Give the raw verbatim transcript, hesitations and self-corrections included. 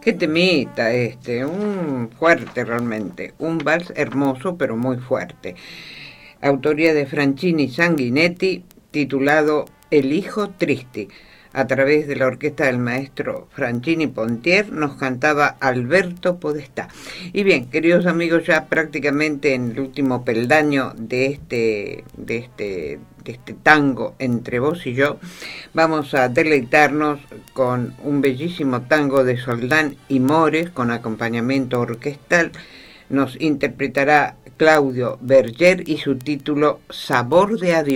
Qué temita este, un fuerte realmente, un vals hermoso pero muy fuerte. Autoría de Franchini Sanguinetti, titulado El hijo triste. A través de la orquesta del maestro Franchini Pontier nos cantaba Alberto Podestá. Y bien, queridos amigos, ya prácticamente en el último peldaño de este, de este, de este tango entre vos y yo, vamos a deleitarnos con un bellísimo tango de Soldán y Mores con acompañamiento orquestal. Nos interpretará Claudio Berger y su título Sabor de Adiós.